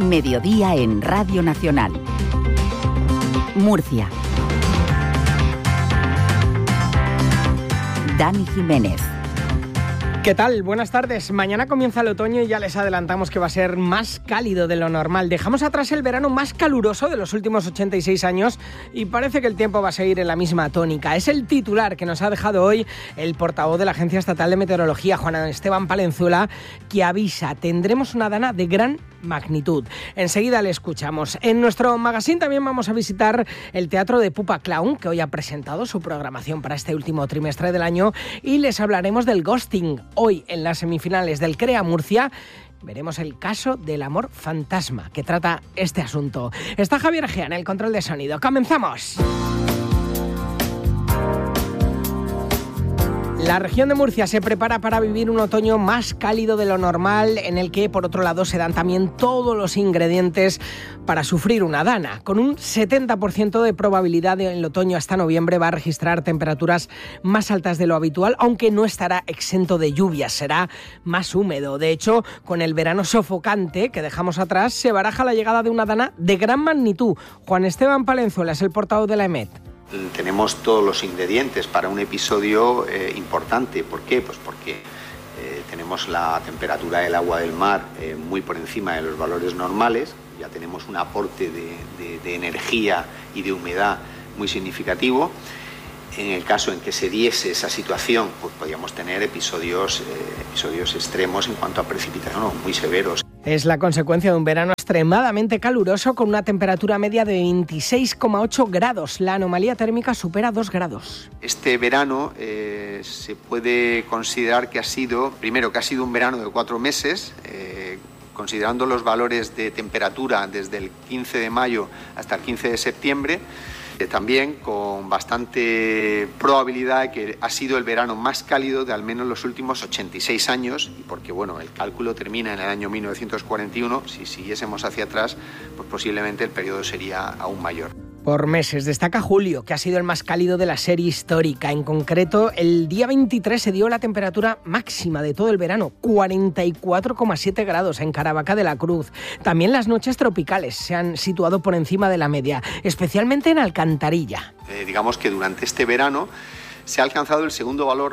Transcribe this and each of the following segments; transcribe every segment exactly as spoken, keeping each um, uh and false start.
Mediodía en Radio Nacional. Murcia. Dani Jiménez. ¿Qué tal? Buenas tardes. Mañana comienza el otoño y ya les adelantamos que va a ser más cálido de lo normal. Dejamos atrás el verano más caluroso de los últimos ochenta y seis años y parece que el tiempo va a seguir en la misma tónica. Es el titular que nos ha dejado hoy el portavoz de la Agencia Estatal de Meteorología, Juan Esteban Palenzuela, que avisa: tendremos una dana de gran magnitud. Enseguida le escuchamos. En nuestro magazine también vamos a visitar el Teatro de Pupa Clown, que hoy ha presentado su programación para este último trimestre del año, y les hablaremos del ghosting. Hoy, en las semifinales del CREA Murcia, veremos el caso del amor fantasma que trata este asunto. Está Javier Gea en el control de sonido. ¡Comenzamos! La región de Murcia se prepara para vivir un otoño más cálido de lo normal, en el que, por otro lado, se dan también todos los ingredientes para sufrir una dana. Con un setenta por ciento de probabilidad de el otoño hasta noviembre va a registrar temperaturas más altas de lo habitual, aunque no estará exento de lluvias, será más húmedo. De hecho, con el verano sofocante que dejamos atrás, se baraja la llegada de una dana de gran magnitud. Juan Esteban Palenzuela es el portavoz de la EMET. Tenemos todos los ingredientes para un episodio eh, importante. ¿Por qué? Pues porque eh, tenemos la temperatura del agua del mar eh, muy por encima de los valores normales, ya tenemos un aporte de, de, de energía y de humedad muy significativo. En el caso en que se diese esa situación, pues podríamos tener episodios, eh, episodios extremos en cuanto a precipitación, no, muy severos. Es la consecuencia de un verano extremadamente caluroso con una temperatura media de veintiséis coma ocho grados. La anomalía térmica supera dos grados. Este verano eh, se puede considerar que ha sido, primero que ha sido un verano de cuatro meses, eh, considerando los valores de temperatura desde el quince de mayo hasta el quince de septiembre, eh, también con bastante probabilidad de que ha sido el verano más cálido de al menos los últimos ochenta y seis años, y porque bueno, el cálculo termina en el año mil novecientos cuarenta y uno, si siguiésemos hacia atrás, pues posiblemente el periodo sería aún mayor. Por meses destaca julio, que ha sido el más cálido de la serie histórica. En concreto, el día veintitrés se dio la temperatura máxima de todo el verano, cuarenta y cuatro coma siete grados en Caravaca de la Cruz. También las noches tropicales se han situado por encima de la media, especialmente en Alcantarilla. Eh, digamos que durante este verano se ha alcanzado el segundo valor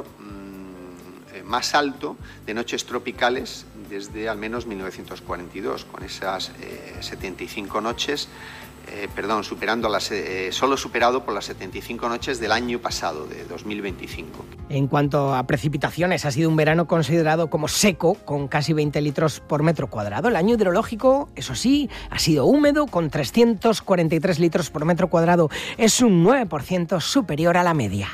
mmm, más alto de noches tropicales desde al menos mil novecientos cuarenta y dos, con esas eh, setenta y cinco noches. Eh, perdón, superando las, eh, solo superado por las setenta y cinco noches del año pasado, de dos mil veinticinco. En cuanto a precipitaciones, ha sido un verano considerado como seco, con casi veinte litros por metro cuadrado. El año hidrológico, eso sí, ha sido húmedo, con trescientos cuarenta y tres litros por metro cuadrado. Es un nueve por ciento superior a la media.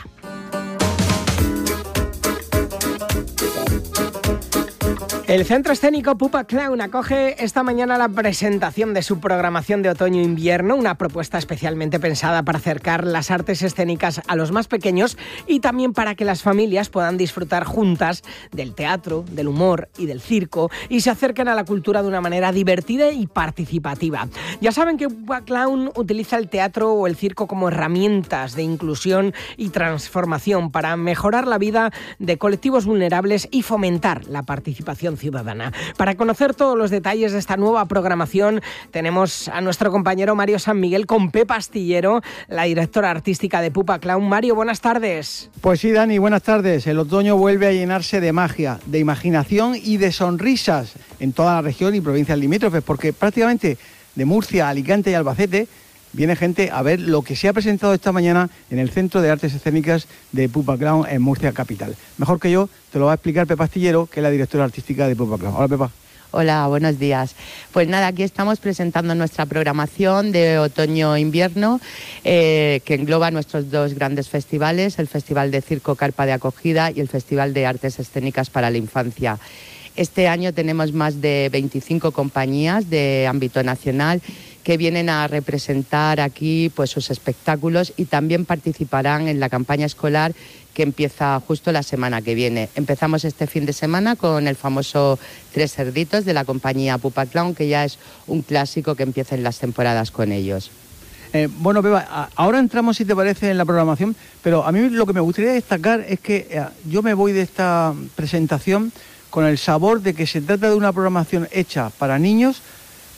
El Centro Escénico Pupa Clown acoge esta mañana la presentación de su programación de otoño-invierno, una propuesta especialmente pensada para acercar las artes escénicas a los más pequeños y también para que las familias puedan disfrutar juntas del teatro, del humor y del circo y se acerquen a la cultura de una manera divertida y participativa. Ya saben que Pupa Clown utiliza el teatro o el circo como herramientas de inclusión y transformación para mejorar la vida de colectivos vulnerables y fomentar la participación ciudadana. Para conocer todos los detalles de esta nueva programación tenemos a nuestro compañero Mario San Miguel con Pepa Astillero, la directora artística de Pupa Clown. Mario, buenas tardes. Pues sí, Dani, buenas tardes. El otoño vuelve a llenarse de magia, de imaginación y de sonrisas en toda la región y provincias limítrofes, porque prácticamente de Murcia, Alicante y Albacete viene gente a ver lo que se ha presentado esta mañana en el Centro de Artes Escénicas de Pupa Clown en Murcia capital. Mejor que yo te lo va a explicar Pepa Astillero, que es la directora artística de Pupa Clown. Hola, Pepa. Hola, buenos días. Pues nada, aquí estamos presentando nuestra programación de otoño-invierno eh, que engloba nuestros dos grandes festivales, el Festival de Circo Carpa de Acogida y el Festival de Artes Escénicas para la Infancia. Este año tenemos más de veinticinco compañías de ámbito nacional que vienen a representar aquí pues sus espectáculos y también participarán en la campaña escolar que empieza justo la semana que viene. Empezamos este fin de semana con el famoso Tres Cerditos de la compañía Pupa Clown, que ya es un clásico que empieza en las temporadas con ellos. Eh, bueno, Pepa, ahora entramos, si te parece, en la programación, pero a mí lo que me gustaría destacar es que eh, yo me voy de esta presentación con el sabor de que se trata de una programación hecha para niños,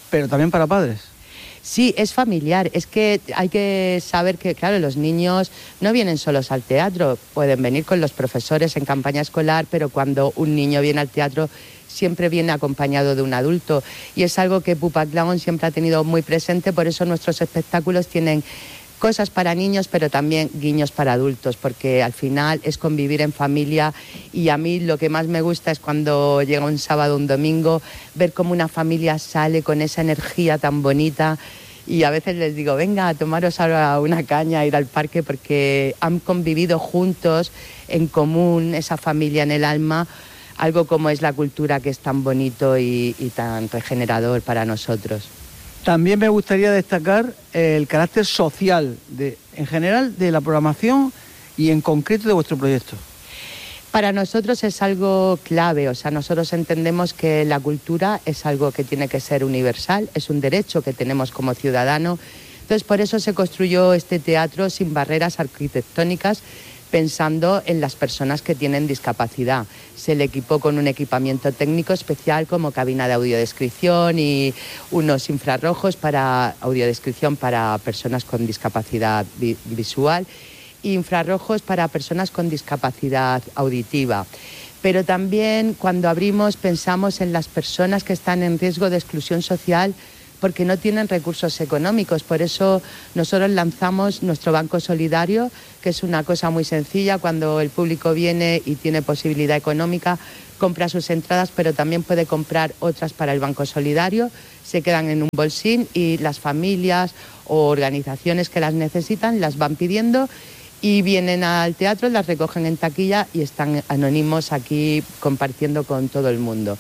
pero también para padres. Sí, es familiar. Es que hay que saber que, claro, los niños no vienen solos al teatro. Pueden venir con los profesores en campaña escolar, pero cuando un niño viene al teatro siempre viene acompañado de un adulto. Y es algo que Pupa Clown siempre ha tenido muy presente, por eso nuestros espectáculos tienen cosas para niños, pero también guiños para adultos, porque al final es convivir en familia, y a mí lo que más me gusta es cuando llega un sábado o un domingo, ver cómo una familia sale con esa energía tan bonita, y a veces les digo, venga, a tomaros ahora una caña, a ir al parque, porque han convivido juntos, en común, esa familia en el alma, algo como es la cultura, que es tan bonito y, y tan regenerador para nosotros. También me gustaría destacar el carácter social, de, en general, de la programación y en concreto de vuestro proyecto. Para nosotros es algo clave, o sea, nosotros entendemos que la cultura es algo que tiene que ser universal, es un derecho que tenemos como ciudadano. Entonces, por eso se construyó este teatro sin barreras arquitectónicas, pensando en las personas que tienen discapacidad. Se le equipó con un equipamiento técnico especial como cabina de audiodescripción y unos infrarrojos para audiodescripción para personas con discapacidad vi- visual e infrarrojos para personas con discapacidad auditiva. Pero también cuando abrimos pensamos en las personas que están en riesgo de exclusión social porque no tienen recursos económicos. Por eso nosotros lanzamos nuestro Banco Solidario, que es una cosa muy sencilla. Cuando el público viene y tiene posibilidad económica, compra sus entradas, pero también puede comprar otras para el Banco Solidario. Se quedan en un bolsín y las familias o organizaciones que las necesitan las van pidiendo y vienen al teatro, las recogen en taquilla y están anónimos aquí compartiendo con todo el mundo.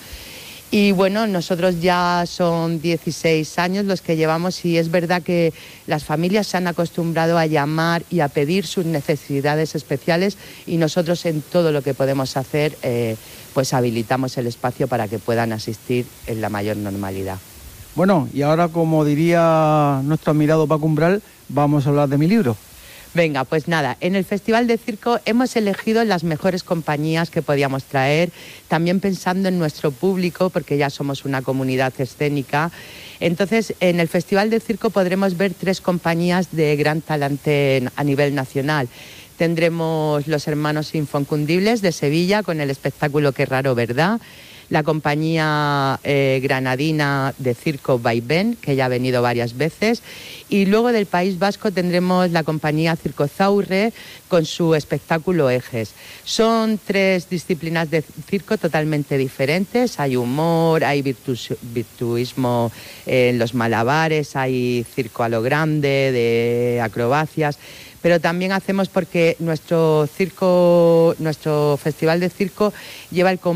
Y bueno, nosotros ya son dieciséis años los que llevamos, y es verdad que las familias se han acostumbrado a llamar y a pedir sus necesidades especiales, y nosotros en todo lo que podemos hacer eh, pues habilitamos el espacio para que puedan asistir en la mayor normalidad. Bueno, y ahora, como diría nuestro admirado Paco Umbral, vamos a hablar de mi libro. Venga, pues nada, en el Festival de Circo hemos elegido las mejores compañías que podíamos traer, también pensando en nuestro público, porque ya somos una comunidad escénica. Entonces, en el Festival de Circo podremos ver tres compañías de gran talante a nivel nacional. Tendremos los hermanos Inconfundibles de Sevilla con el espectáculo Qué raro, ¿verdad? La compañía eh, granadina de circo Vaivén, que ya ha venido varias veces, y luego del País Vasco tendremos la compañía Circo Zaurre con su espectáculo Ejes. Son tres disciplinas de circo totalmente diferentes, hay humor, hay virtu- virtuismo en los malabares, hay circo a lo grande, de acrobacias, pero también hacemos, porque nuestro circo, nuestro festival de circo lleva el,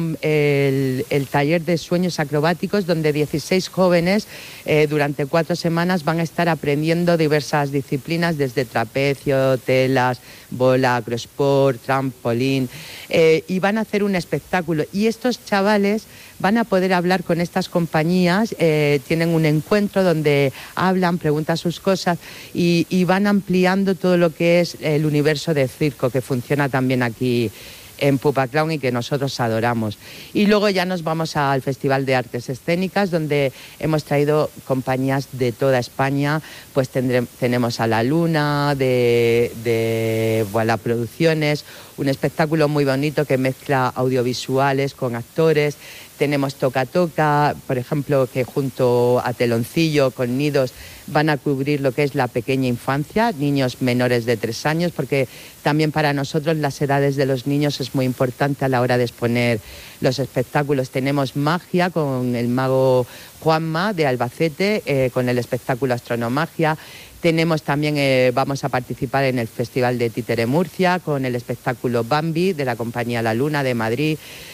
el, el taller de sueños acrobáticos, donde dieciséis jóvenes eh, durante cuatro semanas van a estar aprendiendo diversas disciplinas, desde trapecio, telas, bola, acrosport, trampolín, eh, y van a hacer un espectáculo. Y estos chavales van a poder hablar con estas compañías, eh, tienen un encuentro donde hablan, preguntan sus cosas y, y van ampliando todo lo que es el universo de circo, que funciona también aquí en Pupa Clown y que nosotros adoramos. Y luego ya nos vamos al Festival de Artes Escénicas, donde hemos traído compañías de toda España. Pues tendremos, tenemos a La Luna de, de Voilà Producciones, un espectáculo muy bonito que mezcla audiovisuales con actores. Tenemos Toca Toca, por ejemplo, que junto a Teloncillo con Nidos van a cubrir lo que es la pequeña infancia, niños menores de tres años, porque también para nosotros las edades de los niños es muy importante a la hora de exponer los espectáculos. Tenemos Magia con el mago Juanma de Albacete, eh, con el espectáculo Astronomagia. Tenemos también, eh, vamos a participar en el Festival de Títere Murcia con el espectáculo Bambi de la compañía La Luna de Madrid.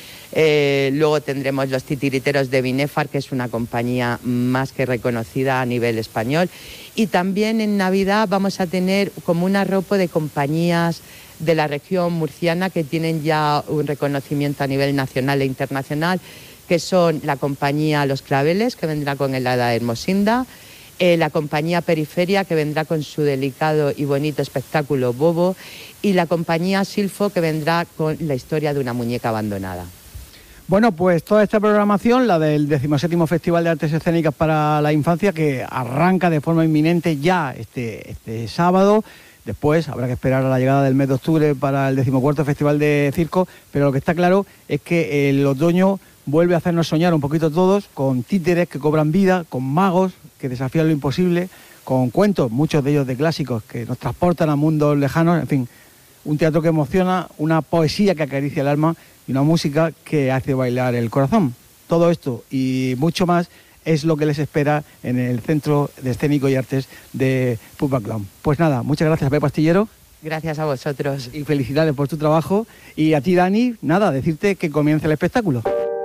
Eh, luego tendremos los Titiriteros de Binefar, que es una compañía más que reconocida a nivel español. Y también en Navidad vamos a tener como un arropo de compañías de la región murciana que tienen ya un reconocimiento a nivel nacional e internacional, que son la compañía Los Claveles, que vendrá con el Hada Hermosinda, eh, la compañía Periferia, que vendrá con su delicado y bonito espectáculo Bobo, y la compañía Silfo, que vendrá con la historia de una muñeca abandonada. Bueno, pues toda esta programación, la del decimoséptimo Festival de Artes Escénicas para la Infancia, que arranca de forma inminente ya este, este sábado. Después habrá que esperar a la llegada del mes de octubre para el decimocuarto Festival de Circo, pero lo que está claro es que el otoño vuelve a hacernos soñar un poquito todos, con títeres que cobran vida, con magos que desafían lo imposible, con cuentos, muchos de ellos de clásicos, que nos transportan a mundos lejanos, en fin, un teatro que emociona, una poesía que acaricia el alma y una música que hace bailar el corazón. Todo esto y mucho más es lo que les espera en el Centro de Escénico y Artes de Pupa Clown. Pues nada, muchas gracias a Pepe Astillero. Gracias a vosotros. Y felicidades por tu trabajo. Y a ti, Dani, nada, decirte que comience el espectáculo.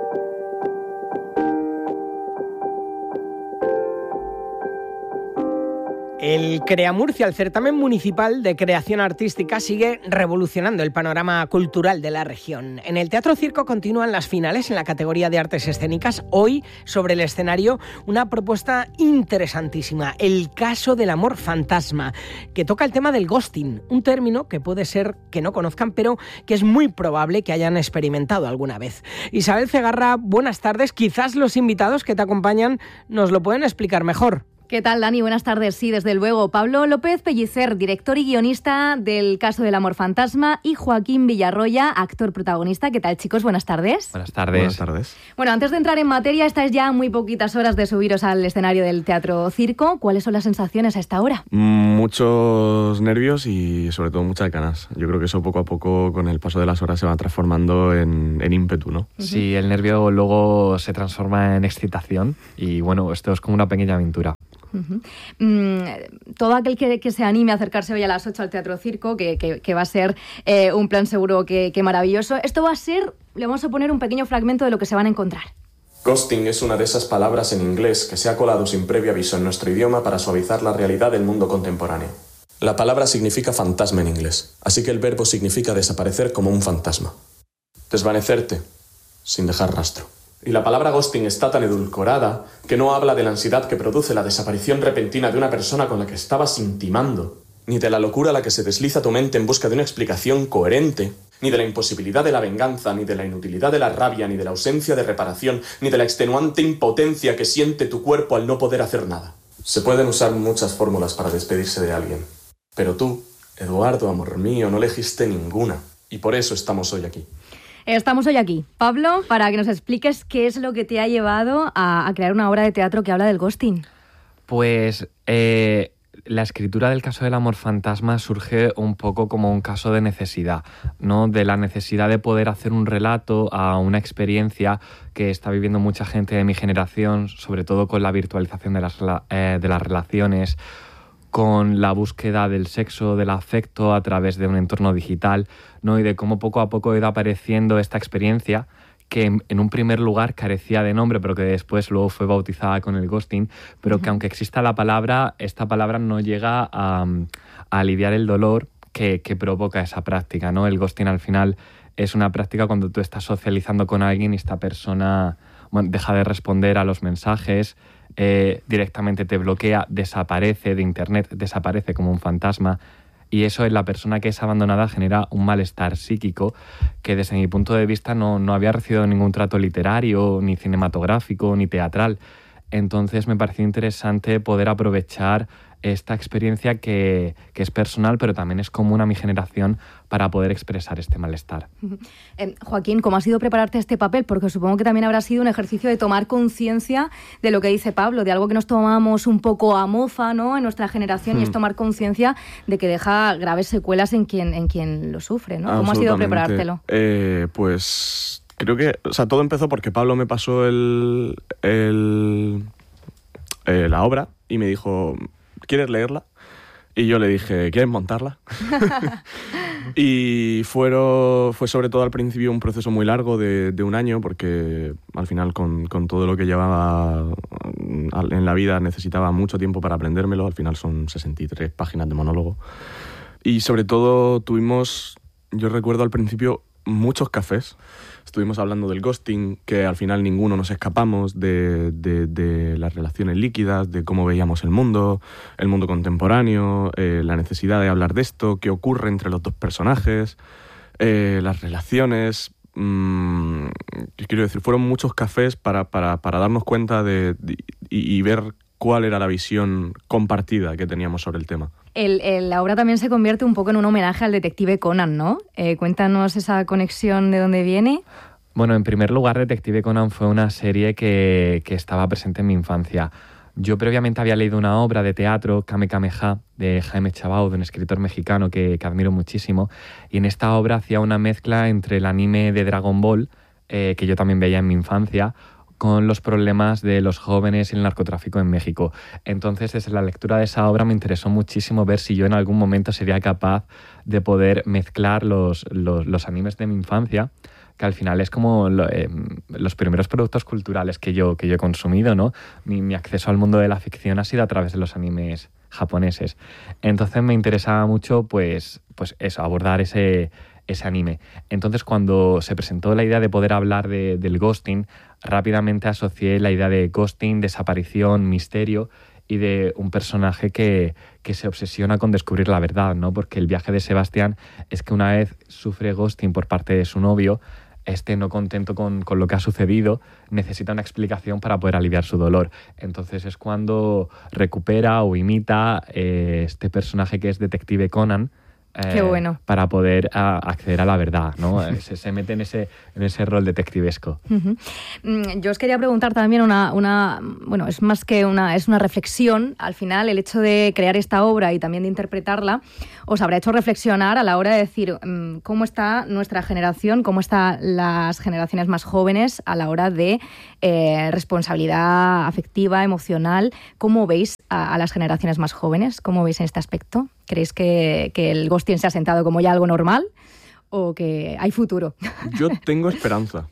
El Crea Murcia, el certamen municipal de creación artística, sigue revolucionando el panorama cultural de la región. En el Teatro Circo continúan las finales en la categoría de artes escénicas. Hoy, sobre el escenario, una propuesta interesantísima, el caso del amor fantasma, que toca el tema del ghosting, un término que puede ser que no conozcan, pero que es muy probable que hayan experimentado alguna vez. Isabel Cegarra, buenas tardes. Quizás los invitados que te acompañan nos lo pueden explicar mejor. ¿Qué tal, Dani? Buenas tardes. Sí, desde luego. Pablo López Pellicer, director y guionista del Caso del Amor Fantasma, y Joaquín Villarroya, actor protagonista. ¿Qué tal, chicos? Buenas tardes. Buenas tardes. Buenas tardes. Bueno, antes de entrar en materia, estáis ya a muy poquitas horas de subiros al escenario del Teatro Circo. ¿Cuáles son las sensaciones a esta hora? Muchos nervios y sobre todo muchas ganas. Yo creo que eso poco a poco, con el paso de las horas, se va transformando en, en ímpetu, ¿no? Uh-huh. Sí, el nervio luego se transforma en excitación y bueno, esto es como una pequeña aventura. Uh-huh. Mm, todo aquel que, que se anime a acercarse hoy a las ocho al Teatro Circo, que, que, que va a ser eh, un plan seguro que, que maravilloso. Esto va a ser, le vamos a poner un pequeño fragmento de lo que se van a encontrar. Ghosting es una de esas palabras en inglés que se ha colado sin previo aviso en nuestro idioma para suavizar la realidad del mundo contemporáneo. La palabra significa fantasma en inglés, así que el verbo significa desaparecer como un fantasma. Desvanecerte, sin dejar rastro. Y la palabra ghosting está tan edulcorada que no habla de la ansiedad que produce la desaparición repentina de una persona con la que estabas intimando, ni de la locura a la que se desliza tu mente en busca de una explicación coherente, ni de la imposibilidad de la venganza, ni de la inutilidad de la rabia, ni de la ausencia de reparación, ni de la extenuante impotencia que siente tu cuerpo al no poder hacer nada. Se pueden usar muchas fórmulas para despedirse de alguien, pero tú, Eduardo, amor mío, no elegiste ninguna, y por eso estamos hoy aquí. Estamos hoy aquí, Pablo, para que nos expliques qué es lo que te ha llevado a, a crear una obra de teatro que habla del ghosting. Pues eh, la escritura del Caso del Amor Fantasma surge un poco como un caso de necesidad, ¿no? De la necesidad de poder hacer un relato a una experiencia que está viviendo mucha gente de mi generación, sobre todo con la virtualización de las, eh, de las relaciones, con la búsqueda del sexo, del afecto a través de un entorno digital, ¿no? Y de cómo poco a poco ha ido apareciendo esta experiencia que en, en un primer lugar carecía de nombre, pero que después luego fue bautizada con el ghosting, pero uh-huh. que aunque exista la palabra, esta palabra no llega a, a aliviar el dolor que, que provoca esa práctica, ¿no? El ghosting al final es una práctica cuando tú estás socializando con alguien y esta persona, bueno, deja de responder a los mensajes, Eh, directamente te bloquea, desaparece de internet, desaparece como un fantasma, y eso en la persona que es abandonada genera un malestar psíquico que desde mi punto de vista no, no había recibido ningún trato literario, ni cinematográfico, ni teatral. Entonces me pareció interesante poder aprovechar esta experiencia que, que es personal, pero también es común a mi generación, para poder expresar este malestar. Eh, Joaquín, ¿cómo ha sido prepararte a este papel? Porque supongo que también habrá sido un ejercicio de tomar conciencia de lo que dice Pablo, de algo que nos tomamos un poco a mofa, ¿no?, en nuestra generación, hmm. y es tomar conciencia de que deja graves secuelas en quien, en quien lo sufre, ¿no? ¿Cómo ha sido preparártelo? Eh, pues creo que, o sea, todo empezó porque Pablo me pasó el, el, eh, la obra y me dijo, ¿quieres leerla? Y yo le dije, ¿quieres montarla? Y fueron, fue sobre todo al principio un proceso muy largo de, de un año, porque al final con, con todo lo que llevaba en la vida necesitaba mucho tiempo para aprendérmelo. Al final son sesenta y tres páginas de monólogo. Y sobre todo tuvimos, yo recuerdo al principio, muchos cafés. Estuvimos hablando del ghosting, que al final ninguno nos escapamos, de, de, de las relaciones líquidas, de cómo veíamos el mundo, el mundo contemporáneo, eh, la necesidad de hablar de esto, qué ocurre entre los dos personajes, eh, las relaciones, mmm, quiero decir, fueron muchos cafés para, para, para darnos cuenta de, de y, y ver cuál era la visión compartida que teníamos sobre el tema. El, el, la obra también se convierte un poco en un homenaje al detective Conan, ¿no? Eh, cuéntanos esa conexión, de dónde viene. Bueno, en primer lugar, Detective Conan fue una serie que, que estaba presente en mi infancia. Yo previamente había leído una obra de teatro, Kame Kameha, de Jaime Chabau, de un escritor mexicano que, que admiro muchísimo, y en esta obra hacía una mezcla entre el anime de Dragon Ball, eh, que yo también veía en mi infancia, con los problemas de los jóvenes y el narcotráfico en México. Entonces, desde la lectura de esa obra me interesó muchísimo ver si yo en algún momento sería capaz de poder mezclar los, los, los animes de mi infancia, que al final es como lo, eh, los primeros productos culturales que yo, que yo he consumido, ¿no? Mi, mi acceso al mundo de la ficción ha sido a través de los animes japoneses. Entonces me interesaba mucho, pues, pues eso, abordar ese, ese anime. Entonces, cuando se presentó la idea de poder hablar de, del ghosting, rápidamente asocié la idea de ghosting, desaparición, misterio y de un personaje que, que se obsesiona con descubrir la verdad, ¿no? Porque el viaje de Sebastián es que una vez sufre ghosting por parte de su novio, este, no contento con, con lo que ha sucedido, necesita una explicación para poder aliviar su dolor. Entonces es cuando recupera o imita eh, este personaje que es Detective Conan, Eh, Qué bueno. para poder a, acceder a la verdad, ¿no? se, se mete en ese, en ese rol detectivesco. Uh-huh. Yo os quería preguntar también una, una, bueno, es más que una, es una reflexión. Al final, el hecho de crear esta obra y también de interpretarla os habrá hecho reflexionar a la hora de decir um, cómo está nuestra generación, cómo están las generaciones más jóvenes a la hora de eh, responsabilidad afectiva, emocional. ¿Cómo veis a, a las generaciones más jóvenes? ¿Cómo veis en este aspecto? ¿Creéis que, que el ghosting se ha sentado como ya algo normal o que hay futuro? Yo tengo esperanza,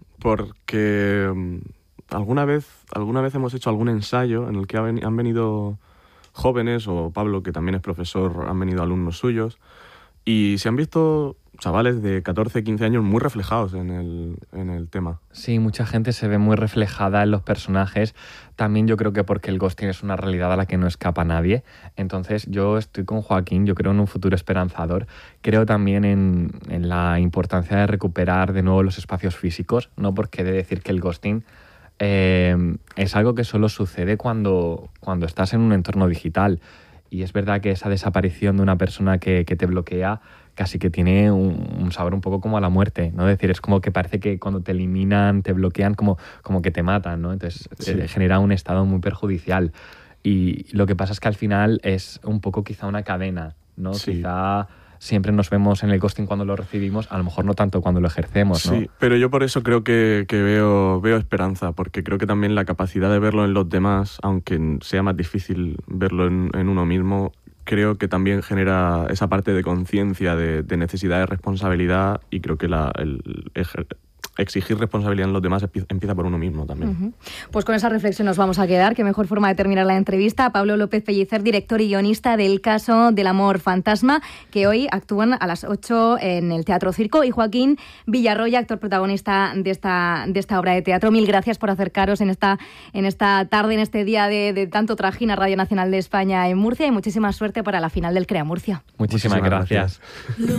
porque um, alguna vez, alguna vez hemos hecho algún ensayo en el que han venido jóvenes, o Pablo, que también es profesor, han venido alumnos suyos, y se han visto chavales de catorce, quince años muy reflejados en el, en el tema. Sí, mucha gente se ve muy reflejada en los personajes. También yo creo que porque el ghosting es una realidad a la que no escapa nadie. Entonces yo estoy con Joaquín, yo creo en un futuro esperanzador. Creo también en, en la importancia de recuperar de nuevo los espacios físicos, ¿no? Porque he de decir que el ghosting eh, es algo que solo sucede cuando, cuando estás en un entorno digital. Y es verdad que esa desaparición de una persona que, que te bloquea casi que tiene un, un sabor un poco como a la muerte, ¿no? Es decir, es como que parece que cuando te eliminan, te bloquean, como, como que te matan, ¿no? Entonces sí. eh, genera un estado muy perjudicial. Y lo que pasa es que al final es un poco quizá una cadena, ¿no? Sí. Quizá siempre nos vemos en el ghosting cuando lo recibimos, a lo mejor no tanto cuando lo ejercemos, ¿no? Sí, pero yo por eso creo que, que veo, veo esperanza, porque creo que también la capacidad de verlo en los demás, aunque sea más difícil verlo en, en uno mismo, creo que también genera esa parte de conciencia, de, de necesidad de responsabilidad, y creo que la, el, el exigir responsabilidad en los demás empieza por uno mismo también. Uh-huh. Pues con esa reflexión nos vamos a quedar. Qué mejor forma de terminar la entrevista. Pablo López Pellicer, director y guionista del caso del amor fantasma, que hoy actúan a las ocho en el Teatro Circo, y Joaquín Villarroya, actor protagonista de esta, de esta obra de teatro. Mil gracias por acercaros en esta, en esta tarde, en este día de, de tanto trajín a Radio Nacional de España en Murcia, y muchísima suerte para la final del Crea Murcia. Muchísimas, Muchísimas gracias. gracias.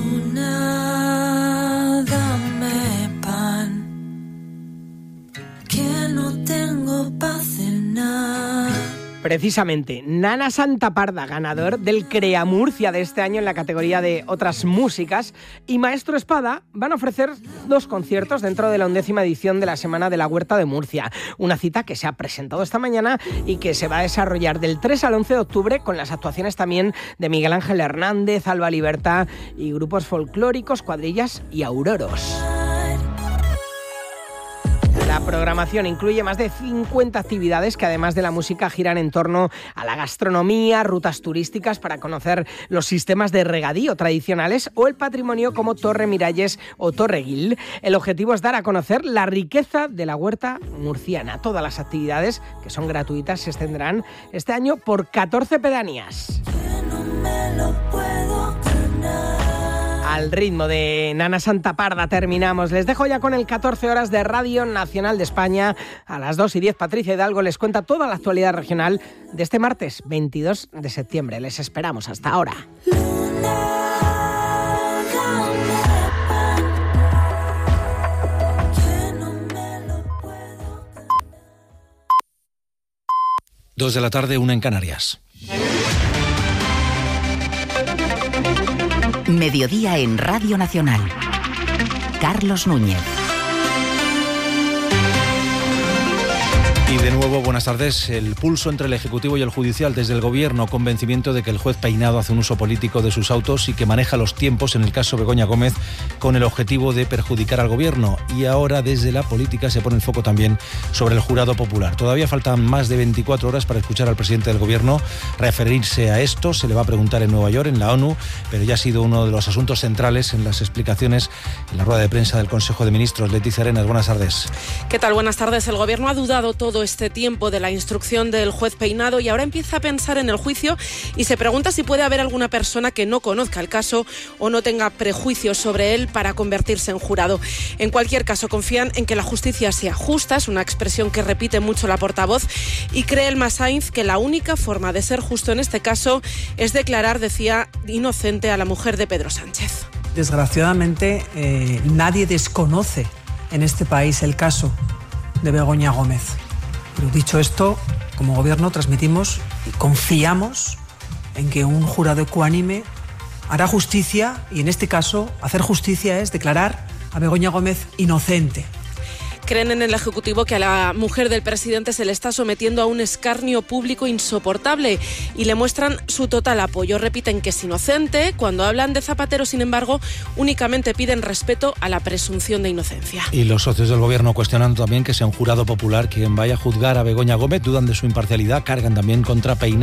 Luna, dame pan, que no tengo pa' cenar. Precisamente, Nana Santaparda, ganador del Crea Murcia de este año en la categoría de otras músicas, y Maestro Espada van a ofrecer dos conciertos dentro de la undécima edición de la Semana de la Huerta de Murcia. Una cita que se ha presentado esta mañana y que se va a desarrollar del tres al once de octubre, con las actuaciones también de Miguel Ángel Hernández, Alba Libertad y grupos folclóricos, cuadrillas y auroros. La programación incluye más de cincuenta actividades que, además de la música, giran en torno a la gastronomía, rutas turísticas para conocer los sistemas de regadío tradicionales o el patrimonio como Torre Miralles o Torre Guil. El objetivo es dar a conocer la riqueza de la huerta murciana. Todas las actividades, que son gratuitas, se extenderán este año por catorce pedanías. Al ritmo de Nana Santaparda terminamos. Les dejo ya con el catorce horas de Radio Nacional de España. A las dos y diez, Patricia Hidalgo les cuenta toda la actualidad regional de este martes veintidós de septiembre. Les esperamos. Hasta ahora. Dos de la tarde, una en Canarias. Mediodía en Radio Nacional. Carlos Núñez. Y de nuevo, buenas tardes. El pulso entre el Ejecutivo y el Judicial. Desde el Gobierno, convencimiento de que el juez Peinado hace un uso político de sus autos y que maneja los tiempos en el caso Begoña Gómez con el objetivo de perjudicar al Gobierno. Y ahora, desde la política, se pone el foco también sobre el jurado popular. Todavía faltan más de veinticuatro horas para escuchar al presidente del Gobierno referirse a esto. Se le va a preguntar en Nueva York, en la ONU, pero ya ha sido uno de los asuntos centrales en las explicaciones en la rueda de prensa del Consejo de Ministros. Leticia Arenas, buenas tardes. ¿Qué tal? Buenas tardes. El Gobierno ha dudado todo este tiempo de la instrucción del juez Peinado y ahora empieza a pensar en el juicio y se pregunta si puede haber alguna persona que no conozca el caso o no tenga prejuicios sobre él para convertirse en jurado. En cualquier caso, confían en que la justicia sea justa, es una expresión que repite mucho la portavoz, y cree Elma Sainz que la única forma de ser justo en este caso es declarar, decía, inocente a la mujer de Pedro Sánchez. Desgraciadamente, eh, nadie desconoce en este país el caso de Begoña Gómez. Pero dicho esto, como Gobierno transmitimos y confiamos en que un jurado ecuánime hará justicia, y en este caso hacer justicia es declarar a Begoña Gómez inocente. Creen en el Ejecutivo que a la mujer del presidente se le está sometiendo a un escarnio público insoportable y le muestran su total apoyo. Repiten que es inocente. Cuando hablan de Zapatero, sin embargo, únicamente piden respeto a la presunción de inocencia. Y los socios del Gobierno cuestionan también que sea un jurado popular quien vaya a juzgar a Begoña Gómez, dudan de su imparcialidad, cargan también contra Peinado.